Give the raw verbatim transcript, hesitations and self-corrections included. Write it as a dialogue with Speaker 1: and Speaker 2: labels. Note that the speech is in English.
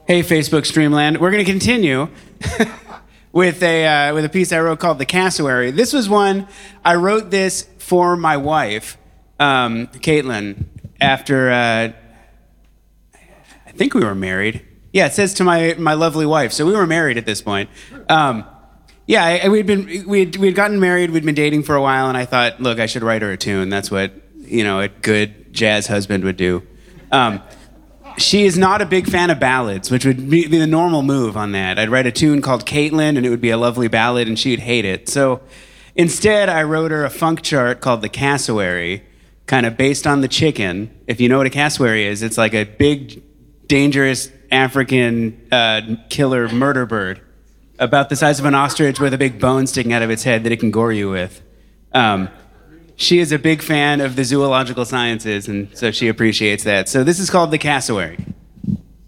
Speaker 1: Hey, Facebook Streamland. We're going to continue with a uh, with a piece I wrote called "The Cassowary." This was one I wrote this for my wife, um, Caitlin. After uh, I think we were married. Yeah, it says to my my lovely wife. So we were married at this point. Um, yeah, I, we'd been we'd we'd gotten married. We'd been dating for a while, and I thought, look, I should write her a tune. That's what you know a good jazz husband would do. Um, She is not a big fan of ballads, which would be the normal move on that. I'd write a tune called Caitlin, and it would be a lovely ballad, and she'd hate it. So instead, I wrote her a funk chart called The Cassowary, kind of based on the chicken. If you know what a cassowary is, it's like a big, dangerous African uh, killer murder bird, about the size of an ostrich with a big bone sticking out of its head that it can gore you with. Um, She is a big fan of the zoological sciences, and so she appreciates that. So this is called The Cassowary.